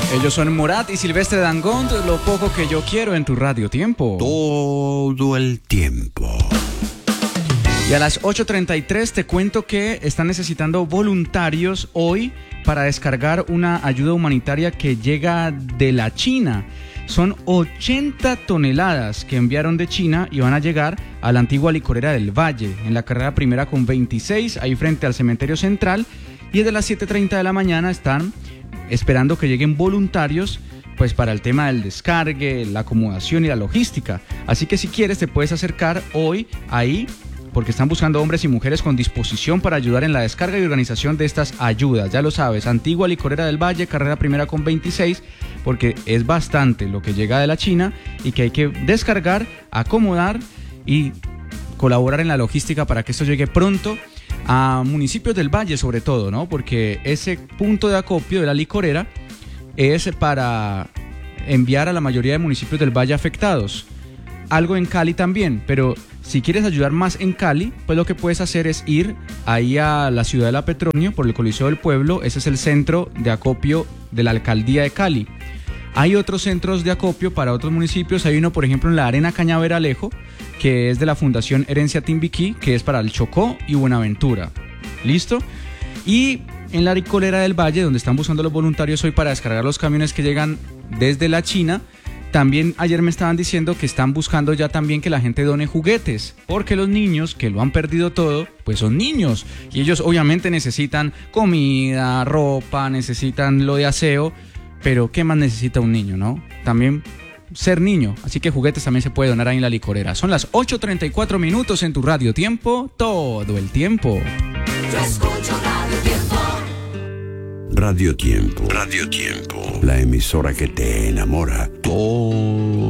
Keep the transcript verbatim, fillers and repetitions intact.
Ellos son Morat y Silvestre Dangond, lo poco que yo quiero en tu Radio Tiempo. Todo el tiempo. Y a las ocho treinta y tres te cuento que están necesitando voluntarios hoy para descargar una ayuda humanitaria que llega de la China. Son ochenta toneladas que enviaron de China y van a llegar a la antigua licorera del Valle, en la carrera primera con veintiséis, ahí frente al cementerio central. Y desde las siete treinta de la mañana están esperando que lleguen voluntarios pues para el tema del descargue, la acomodación y la logística. Así que si quieres te puedes acercar hoy ahí, porque están buscando hombres y mujeres con disposición para ayudar en la descarga y organización de estas ayudas. Ya lo sabes, antigua licorera del Valle, carrera primera con veintiséis, porque es bastante lo que llega de la China y que hay que descargar, acomodar y colaborar en la logística para que esto llegue pronto a municipios del Valle, sobre todo, ¿no? Porque ese punto de acopio de la licorera es para enviar a la mayoría de municipios del Valle afectados. Algo en Cali también, pero si quieres ayudar más en Cali, pues lo que puedes hacer es ir ahí a la ciudad de La Petronio por el Coliseo del Pueblo. Ese es el centro de acopio de la alcaldía de Cali. Hay otros centros de acopio para otros municipios. Hay uno, por ejemplo, en la Arena Cañaveralejo, que es de la Fundación Herencia Timbiquí, que es para el Chocó y Buenaventura. ¿Listo? Y en la licorera del Valle, donde están buscando los voluntarios hoy para descargar los camiones que llegan desde la China, también ayer me estaban diciendo que están buscando ya también que la gente done juguetes, porque los niños que lo han perdido todo, pues son niños, y ellos obviamente necesitan comida, ropa, necesitan lo de aseo, pero ¿qué más necesita un niño, no? También ser niño, así que juguetes también se puede donar ahí en la licorera. Son las ocho treinta y cuatro minutos en tu Radio Tiempo, todo el tiempo. Yo escucho Radio Tiempo. Radio Tiempo. Radio Tiempo. La emisora que te enamora todo